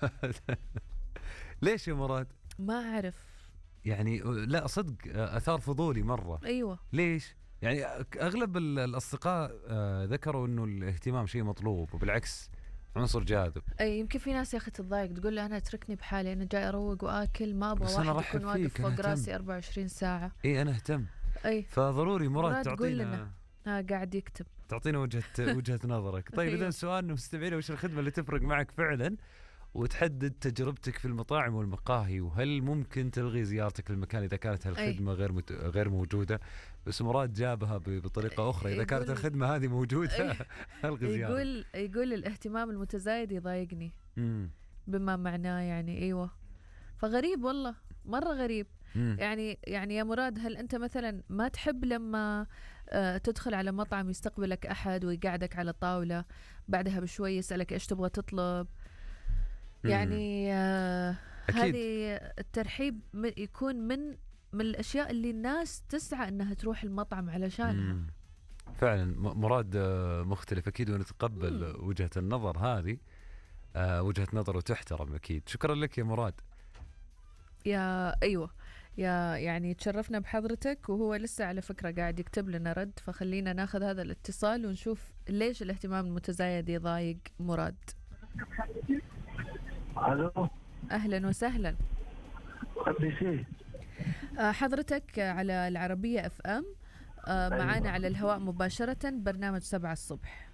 ليش يا مراد؟ ما أعرف يعني لا صدق أثار فضولي مرة. أيوة. ليش؟ يعني أغلب الأصدقاء ذكروا إنه الاهتمام شيء مطلوب، وبالعكس عنصر جاذب. أي يمكن في ناس يا أخي تتضايق، تقول له أنا اتركني بحالي، أنا جاي أروق وآكل، ما أبغى واحد يكون واقف فوق راسي 24 ساعة. إيه أنا أهتم. أي فضروري مراد تعطينا قاعد يكتب، تعطينا وجهة نظرك. طيب إذا سؤالنا مستمعين، وش الخدمة اللي تفرق معك فعلا وتحدد تجربتك في المطاعم والمقاهي، وهل ممكن تلغي زيارتك للمكان إذا كانت هالخدمة غير موجودة؟ بس مراد جابها بطريقة أخرى، إذا كانت الخدمة هذه موجودة ألغي زيارة. يقول الاهتمام المتزايد يضايقني بما معناه يعني. أيوة، فغريب والله، مرة غريب. يعني يا مراد، هل أنت مثلا ما تحب لما تدخل على مطعم يستقبلك أحد ويقعدك على طاولة، بعدها بشوي يسألك إيش تبغى تطلب؟ يعني هذه الترحيب يكون من الأشياء اللي الناس تسعى أنها تروح المطعم علشانها. فعلا مراد مختلف أكيد، ونتقبل وجهة النظر هذه، وجهة نظر وتحترم أكيد. شكرا لك يا مراد. أيوة يعني تشرفنا بحضرتك، وهو لسه على فكرة قاعد يكتب لنا رد، فخلينا ناخذ هذا الاتصال ونشوف ليش الاهتمام المتزايد يضايق مراد. الو، اهلا وسهلا. حضرتك على العربية FM، معانا على الهواء مباشرة، برنامج 7 الصبح.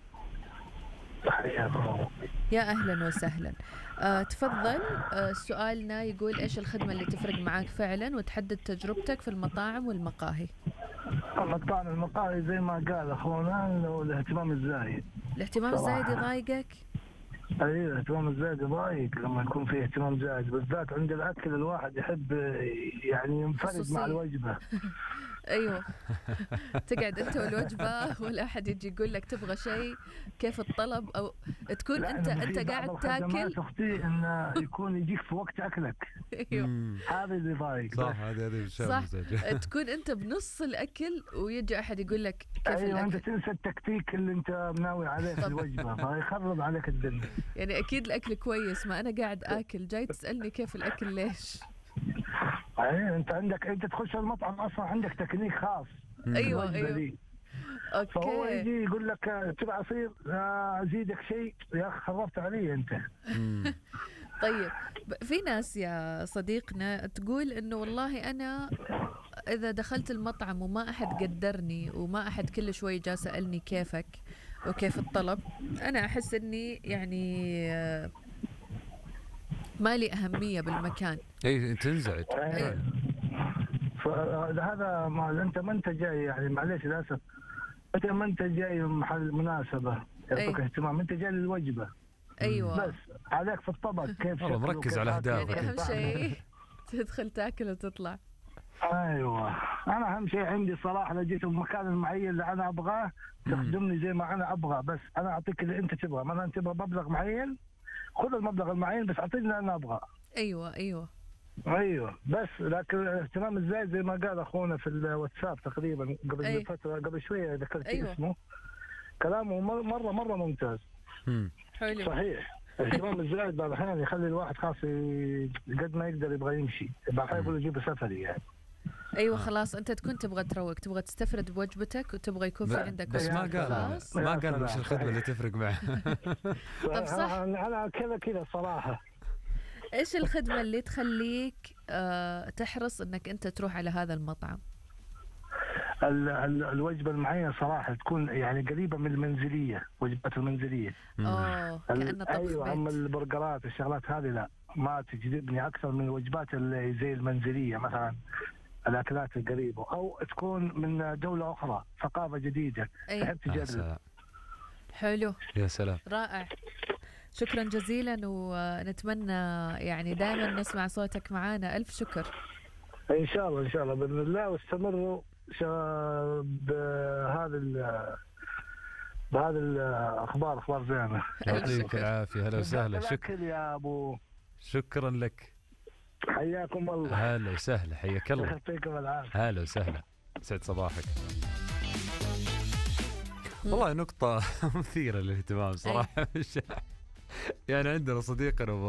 يا اهلا وسهلا. تفضل. سؤالنا يقول ايش الخدمة اللي تفرق معاك فعلا وتحدد تجربتك في المطاعم والمقاهي؟ المطاعم والمقاهي زي ما قال اخونا، الاهتمام الزايد. الاهتمام الزايد يضايقك؟ ايوه، الاهتمام الزايد يضايق لما يكون في اهتمام زايد، بالذات عند الاكل الواحد يحب يعني ينفرد مع الوجبه. ايوه، تقعد انت والوجبه ولا احد يجي يقول لك تبغى شيء، كيف الطلب، او تكون انت قاعد تاكل. تخطي انه يكون يجيك في وقت اكلك. ايوه، هذا اللي يضايق. صح، هذا صح. تكون انت بنص الاكل ويجي احد يقول لك كيف أيوة، الاكل. انت تنسى التكتيك اللي انت ناوي عليه في الوجبه، فيخرب عليك الدنيا. يعني اكيد الاكل كويس، ما انا قاعد اكل، جاي تسالني كيف الاكل ليش؟ ايوه، انت تخش المطعم اصلا عندك تكنيك خاص. ايوه اوكي. فهو يجي يقول لك تبغى عصير، ازيدك شيء، يا اخي خربت علي انت. طيب، في ناس يا صديقنا تقول انه والله انا اذا دخلت المطعم وما احد قدرني وما احد كل شوي جاء سألني كيفك وكيف الطلب، انا احس اني يعني ما لي أهمية بالمكان. اي تنزعج. فهذا ما انت جاي، يعني معليش للاسف، ما انت جاي محل مناسبة يعطيك اهتمام، انت جاي للوجبة. ايوه، بس عليك في الطبق كيف والله مركز على اهدافك. يعني اهم شيء تدخل تاكل وتطلع. ايوه، انا اهم شيء عندي صراحة، لو جيت المكان المعين اللي انا ابغاه تخدمني زي ما انا ابغى، بس انا اعطيك اللي انت تبغى. مثلا انت تبغى مبلغ معين، خذ المبلغ المعين، بس اعطيني اللي انا ابغاه. ايوه، بس لكن الاهتمام الزايد زي ما قال اخونا في الواتساب تقريبا قبل فتره، قبل شويه ذكرت اسمه، كلامه مره ممتاز. حلو. صحيح، الاهتمام الزايد بعض الاحيان يخلي الواحد خاص قد ما يقدر يبغى يمشي، بعض الاحيان يقول يجيب سفري يعني. ايوه، خلاص انت تكون تبغى تروق، تبغى تستفرد بوجبتك وتبغى يكون في عندك. بس ما قال وش الخدمه اللي تفرق معه. طب صح، انا كذا صراحه. ايش الخدمه اللي تخليك تحرص انك انت تروح على هذا المطعم؟ الوجبه المعينه صراحه تكون يعني قريبه من المنزليه، وجبات المنزليه. كأنه طبخ بيت. ايوه، اما البرجرات الشغلات هذه لا، ما تجذبني اكثر من الوجبات اللي زي المنزليه، مثلا الاكلات القريبه، او تكون من دوله اخرى، ثقافه جديده تحب تجرب. حلو، يا سلام، رائع. شكرا جزيلا، ونتمنى يعني دائما نسمع صوتك معانا. ألف شكر. إن شاء الله بإذن الله، واستمروا بهذا الأخبار، أخبار زينة. يعطيك العافية. هلا وسهلا. شكرا يا أبو. شكرا لك. حياكم الله. هلا وسهلا، حياك الله. يعطيكم العافية. هلا وسهلا، سعد صباحك. والله نقطة مثيرة للاهتمام صراحة. يعني عندنا صديقنا